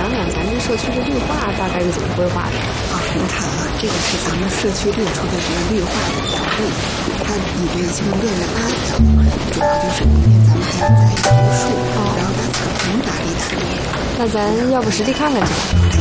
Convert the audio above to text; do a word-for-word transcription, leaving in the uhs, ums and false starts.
讲讲咱这社区的绿化大概是怎么规划的？ 啊，您看啊，这个是咱们社区列出的这个绿化的条例，它里边一共列了八条，主要就是明天咱们还要栽一棵树，然后把草坪打理打理。 那咱要不实地看看去？